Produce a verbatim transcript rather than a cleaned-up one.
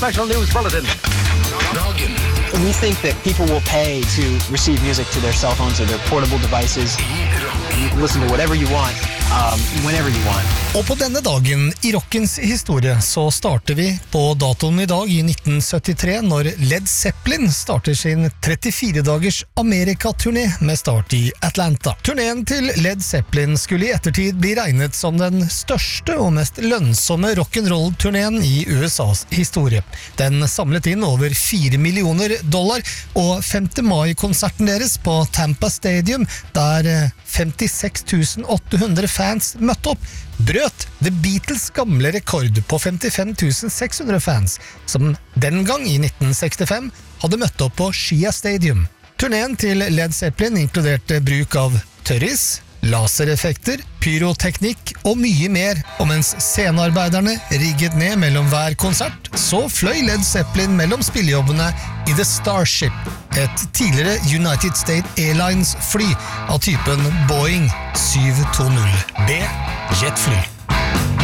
Special News Bulletin. Dagen We think that people will pay to receive music to their cell phones or their portable devices. You can listen to whatever you want, um, whenever you want. Og på denne dagen i rockens historie så starter vi på datoen i dag i nitten syttitre når Led Zeppelin starter sin trettifire dagers Amerika-turné med start i Atlanta. Turneen til Led Zeppelin skulle i ettertid bli regnet som den største og mest lønnsomme rock'n'roll-turneen i U S A's historie. Den samlet inn over fire millioner dollar, og femte mai-konserten deres på Tampa Stadium, der femtiseks tusen åtte hundre fans møtte opp, brøt The Beatles gamle rekord på femtifem tusen seks hundre fans, som den gang i nitten sekstifem hadde møtt opp på Shea Stadium. Turneen til Led Zeppelin inkluderte bruk av tørris, lasereffekter, pyroteknikk og mye mer, og mens scenearbeiderne rigget ned mellom hver konsert, så fløy Led Zeppelin mellom spillejobbene i The Starship, et tidligere United States Airlines fly av typen Boeing syv to null B jetfly.